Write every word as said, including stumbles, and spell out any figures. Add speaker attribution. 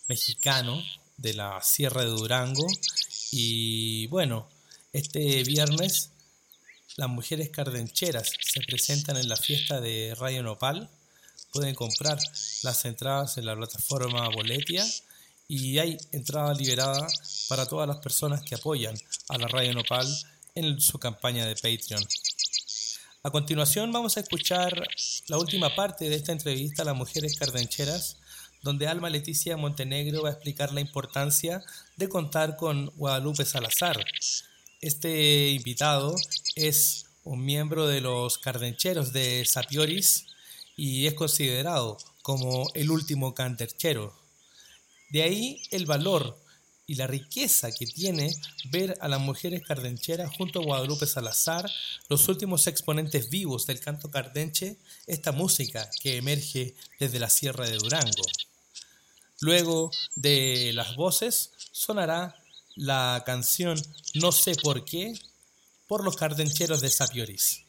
Speaker 1: mexicano de la Sierra de Durango. Y bueno, este viernes las mujeres cardencheras se presentan en la fiesta de Radio Nopal. Pueden comprar las entradas en la plataforma Boletia y hay entrada liberada para todas las personas que apoyan a la Radio Nopal en su campaña de Patreon. A continuación vamos a escuchar la última parte de esta entrevista a las mujeres cardencheras, donde Alma Leticia Montenegro va a explicar la importancia de contar con Guadalupe Salazar. Este invitado es un miembro de los cardencheros de Sapioris y es considerado como el último canterchero. De ahí el valor y la riqueza que tiene ver a las mujeres cardencheras junto a Guadalupe Salazar, los últimos exponentes vivos del canto cardenche, esta música que emerge desde la Sierra de Durango. Luego de las voces sonará la canción No sé por qué por los cardencheros de Sapioris.